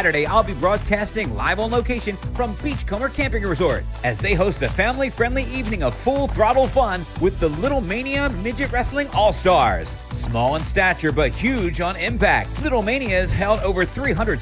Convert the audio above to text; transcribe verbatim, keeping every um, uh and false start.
Saturday, I'll be broadcasting live on location from Beachcomber Camping Resort as they host a family-friendly evening of full throttle fun with the Little Mania Midget Wrestling All-Stars. Small in stature but huge on impact, Little Mania has held over three hundred